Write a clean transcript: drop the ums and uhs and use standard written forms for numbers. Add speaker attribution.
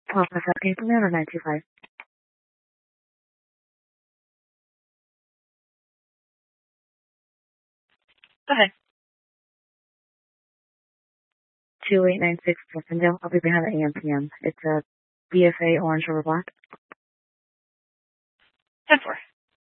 Speaker 1: 1257, can you put me on a 925? Go ahead. 2896 Cliffordale. I'll be behind the AM PM. It's a BFA orange over black. 10-4.